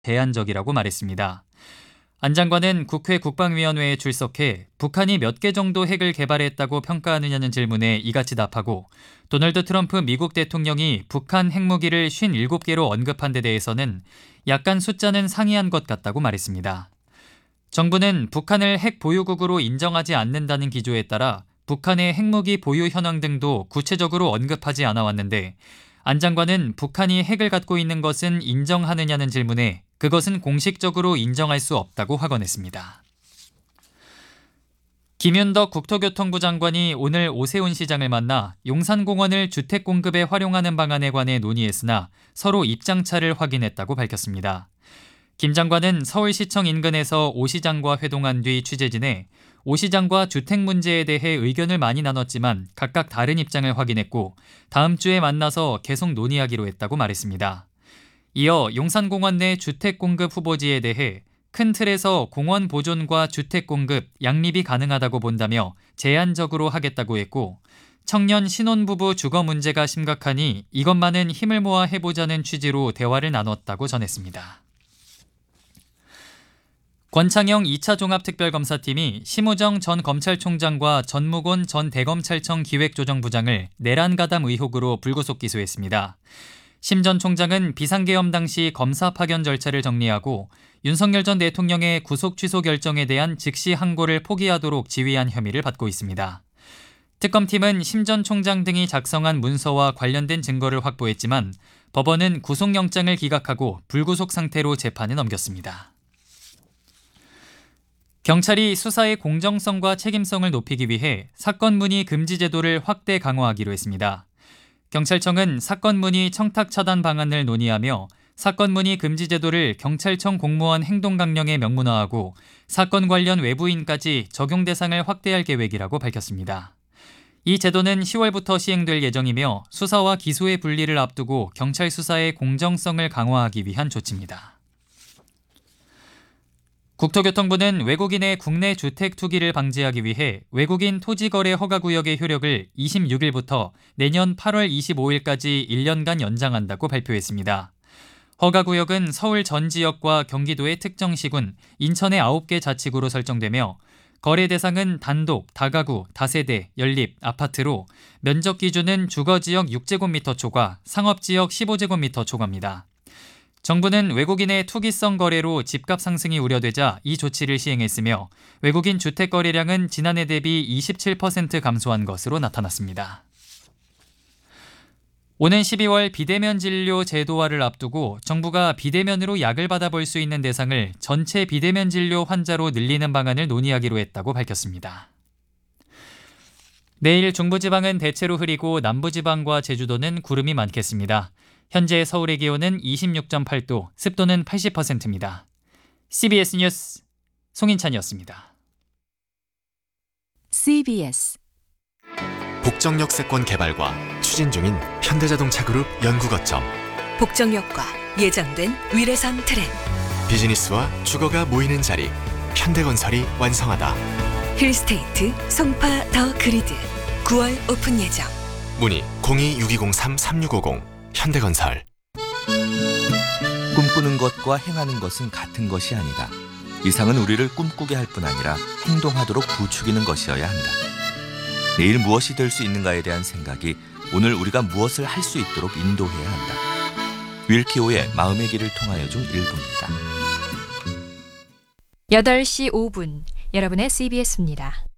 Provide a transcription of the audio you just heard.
제한적이라고 말했습니다. 안 장관은 국회 국방위원회에 출석해 북한이 몇 개 정도 핵을 개발했다고 평가하느냐는 질문에 이같이 답하고 도널드 트럼프 미국 대통령이 북한 핵무기를 57개로 언급한 데 대해서는 약간 숫자는 상이한 것 같다고 말했습니다. 정부는 북한을 핵 보유국으로 인정하지 않는다는 기조에 따라 북한의 핵무기 보유 현황 등도 구체적으로 언급하지 않아 왔는데 안 장관은 북한이 핵을 갖고 있는 것은 인정하느냐는 질문에 그것은 공식적으로 인정할 수 없다고 확언했습니다. 김윤덕 국토교통부 장관이 오늘 오세훈 시장을 만나 용산공원을 주택 공급에 활용하는 방안에 관해 논의했으나 서로 입장차를 확인했다고 밝혔습니다. 김 장관은 서울시청 인근에서 오 시장과 회동한 뒤 취재진에 오 시장과 주택 문제에 대해 의견을 많이 나눴지만 각각 다른 입장을 확인했고 다음 주에 만나서 계속 논의하기로 했다고 말했습니다. 이어 용산공원 내 주택 공급 후보지에 대해 큰 틀에서 공원 보존과 주택 공급, 양립이 가능하다고 본다며 제한적으로 하겠다고 했고 청년 신혼부부 주거 문제가 심각하니 이것만은 힘을 모아 해보자는 취지로 대화를 나눴다고 전했습니다. 권창영 2차 종합특별검사팀이 심우정 전 검찰총장과 전무곤 전 대검찰청 기획조정부장을 내란 가담 의혹으로 불구속 기소했습니다. 심 전 총장은 비상계엄 당시 검사 파견 절차를 정리하고 윤석열 전 대통령의 구속 취소 결정에 대한 즉시 항고를 포기하도록 지휘한 혐의를 받고 있습니다. 특검팀은 심 전 총장 등이 작성한 문서와 관련된 증거를 확보했지만 법원은 구속영장을 기각하고 불구속 상태로 재판에 넘겼습니다. 경찰이 수사의 공정성과 책임성을 높이기 위해 사건 문의 금지 제도를 확대 강화하기로 했습니다. 경찰청은 사건 문의 청탁 차단 방안을 논의하며 사건 문의 금지 제도를 경찰청 공무원 행동 강령에 명문화하고 사건 관련 외부인까지 적용 대상을 확대할 계획이라고 밝혔습니다. 이 제도는 10월부터 시행될 예정이며 수사와 기소의 분리를 앞두고 경찰 수사의 공정성을 강화하기 위한 조치입니다. 국토교통부는 외국인의 국내 주택 투기를 방지하기 위해 외국인 토지거래 허가구역의 효력을 26일부터 내년 8월 25일까지 1년간 연장한다고 발표했습니다. 허가구역은 서울 전 지역과 경기도의 특정 시군, 인천의 9개 자치구로 설정되며 거래 대상은 단독, 다가구, 다세대, 연립, 아파트로 면적 기준은 주거지역 6제곱미터 초과, 상업지역 15제곱미터 초과입니다. 정부는 외국인의 투기성 거래로 집값 상승이 우려되자 이 조치를 시행했으며 외국인 주택 거래량은 지난해 대비 27% 감소한 것으로 나타났습니다. 오는 12월 비대면 진료 제도화를 앞두고 정부가 비대면으로 약을 받아볼 수 있는 대상을 전체 비대면 진료 환자로 늘리는 방안을 논의하기로 했다고 밝혔습니다. 내일 중부지방은 대체로 흐리고 남부지방과 제주도는 구름이 많겠습니다. 현재 서울의 기온은 26.8도, 습도는 80%입니다. CBS 뉴스 송인찬이었습니다. CBS 복정역세권 개발과 추진 중인 현대자동차그룹 연구거점. 복정역과 예정된 위례선 트램. 비즈니스와 주거가 모이는 자리. 현대건설이 완성하다. 힐스테이트 송파 더 그리드 9월 오픈 예정. 문의 026203-3650 현대건설. 꿈꾸는 것과 행하는 것은 같은 것이 아니다. 이상은 우리를 꿈꾸게 할 뿐 아니라 행동하도록 부추기는 것이어야 한다. 내일 무엇이 될 수 있는가에 대한 생각이 오늘 우리가 무엇을 할 수 있도록 인도해야 한다. 윌키오의 마음의 길을 통하여 중 일부입니다. 8시 5분 여러분의 CBS입니다.